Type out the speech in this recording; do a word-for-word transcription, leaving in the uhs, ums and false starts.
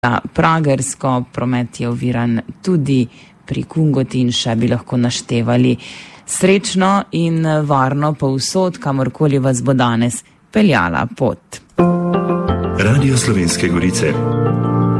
Pragersko, promet je oviran tudi pri Kungoti in še bi lahko naštevali. Srečno in varno povsod, kamorkoli vas bo danes peljala pot. Radio Slovenske Gorice.